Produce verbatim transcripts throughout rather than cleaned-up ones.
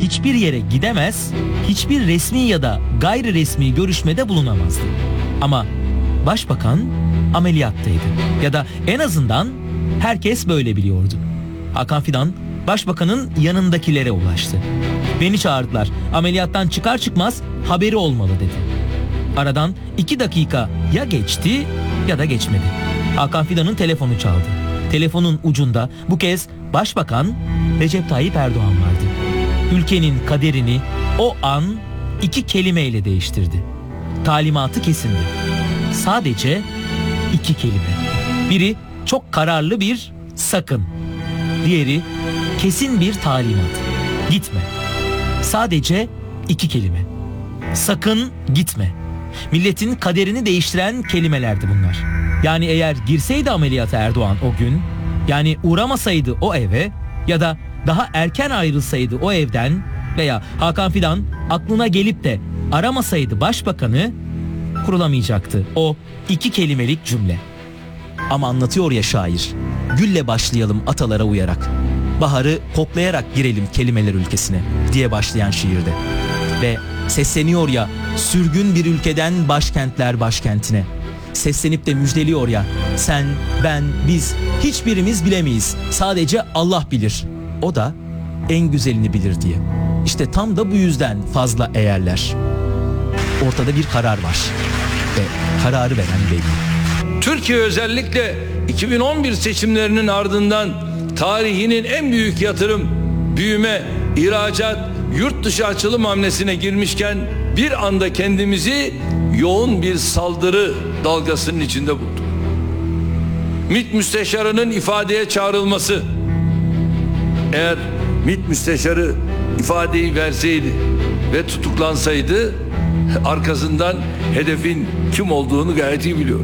hiçbir yere gidemez, hiçbir resmi ya da gayri resmi görüşmede bulunamazdı. Ama başbakan ameliyattaydı. Ya da en azından herkes böyle biliyordu. Hakan Fidan başbakanın yanındakilere ulaştı. Beni çağırdılar. Ameliyattan çıkar çıkmaz haberi olmalı dedi. Aradan iki dakika ya geçti ya da geçmedi. Hakan Fidan'ın telefonu çaldı. Telefonun ucunda bu kez Başbakan Recep Tayyip Erdoğan vardı. Ülkenin kaderini o an iki kelimeyle değiştirdi. Talimatı kesindi. Sadece iki kelime. Biri çok kararlı bir sakın. Diğeri kesin bir talimat. Gitme. Sadece iki kelime. Sakın gitme. Milletin kaderini değiştiren kelimelerdi bunlar. Yani eğer girseydi ameliyata Erdoğan o gün, yani uğramasaydı o eve ya da daha erken ayrılsaydı o evden veya Hakan Fidan aklına gelip de aramasaydı başbakanı, kurulamayacaktı o iki kelimelik cümle. Ama anlatıyor ya şair, gülle başlayalım atalara uyarak, baharı koklayarak girelim kelimeler ülkesine diye başlayan şiirde. Ve sesleniyor ya sürgün bir ülkeden başkentler başkentine. Seslenip de müjdeliyor ya, sen, ben, biz hiçbirimiz bilemeyiz. Sadece Allah bilir. O da en güzelini bilir diye. İşte tam da bu yüzden fazla eğerler. Ortada bir karar var ve kararı veren belli. Türkiye özellikle iki bin on bir seçimlerinin ardından tarihinin en büyük yatırım, büyüme, ihracat, yurt dışı açılım hamlesine girmişken bir anda kendimizi yoğun bir saldırı dalgasının içinde bulduk. MİT müsteşarının ifadeye çağrılması, eğer MİT müsteşarı ifadeyi verseydi ve tutuklansaydı, arkasından hedefin kim olduğunu gayet iyi biliyorum.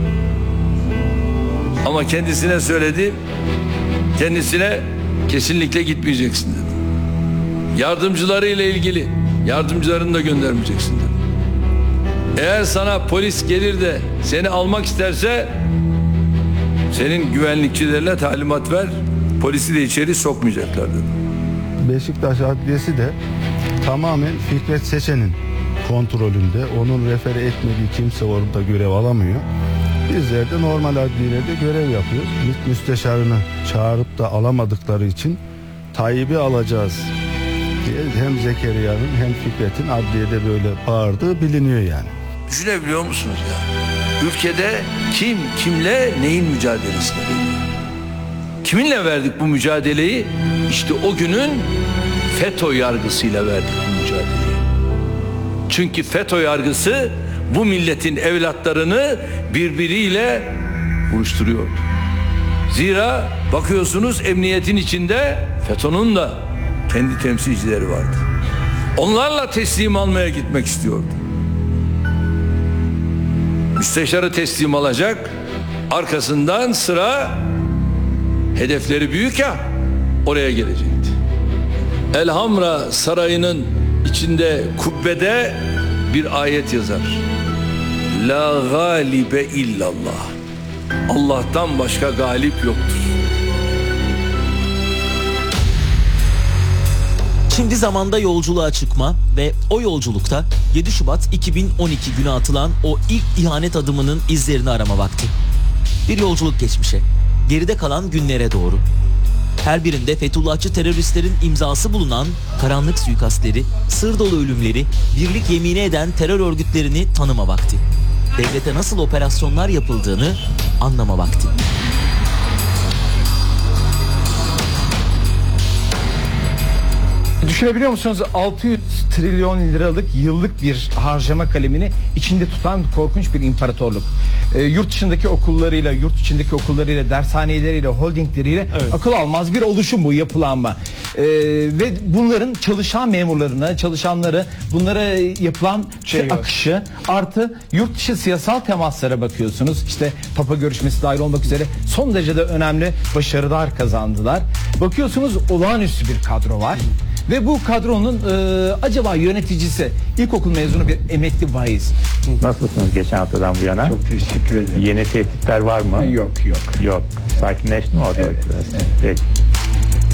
Ama kendisine söyledi, kendisine kesinlikle gitmeyeceksin dedi. Yardımcılarıyla ilgili, yardımcılarını da göndermeyeceksin dedi. Eğer sana polis gelir de seni almak isterse senin güvenlikçilerine talimat ver, polisi de içeri sokmayacaklar dedi. Beşiktaş Adliyesi de tamamen Fikret Seçen'in kontrolünde. Onun refere etmediği kimse orada görev alamıyor. Bizler de normal adliyelerde görev yapıyoruz. MİT müsteşarını çağırıp da alamadıkları için Tayyip'i alacağız diye hem Zekeriya'nın hem Fikret'in adliyede böyle bağırdığı biliniyor yani. Düşünebiliyor musunuz ya? Ülkede kim kimle neyin mücadelesini veriyor? Kiminle verdik bu mücadeleyi? İşte o günün FETÖ yargısıyla verdik bu mücadeleyi. Çünkü FETÖ yargısı bu milletin evlatlarını birbiriyle uyuşturuyor. Zira bakıyorsunuz emniyetin içinde FETÖ'nün de kendi temsilcileri vardı. Onlarla teslim almaya gitmek istiyordu. Müsteşarı teslim alacak, arkasından sıra hedefleri büyük ya, oraya gelecekti. Elhamra Sarayı'nın içinde kubbede bir ayet yazar. La galibe illallah. Allah'tan başka galip yoktur. Şimdi zamanda yolculuğa çıkma ve o yolculukta yedi Şubat iki bin on iki günü atılan o ilk ihanet adımının izlerini arama vakti. Bir yolculuk geçmişe, geride kalan günlere doğru. Her birinde Fethullahçı teröristlerin imzası bulunan karanlık suikastleri, sır dolu ölümleri, birlik yemini eden terör örgütlerini tanıma vakti. Devlete nasıl operasyonlar yapıldığını anlama vakti. Düşünebiliyor musunuz? altı yüz trilyon liralık yıllık bir harcama kalemini içinde tutan korkunç bir imparatorluk. E, yurt dışındaki okullarıyla, yurt içindeki okullarıyla, dershaneleriyle, holdingleriyle evet. Akıl almaz bir oluşum bu yapılanma. E, ve bunların çalışan memurlarına, çalışanları, bunlara yapılan şey akışı artı yurt dışı siyasal temaslara bakıyorsunuz. İşte Papa görüşmesi dahil olmak üzere son derece de önemli başarılar kazandılar. Bakıyorsunuz olağanüstü bir kadro var. Ve bu kadronun e, acaba yöneticisi ilkokul mezunu bir emekli vaiz. Nasılsınız geçen haftadan bu yana? Çok teşekkür ederim. Yeni tehditler var mı? Yok yok. Yok. Sakinleşti mi orada? Evet, evet. Peki.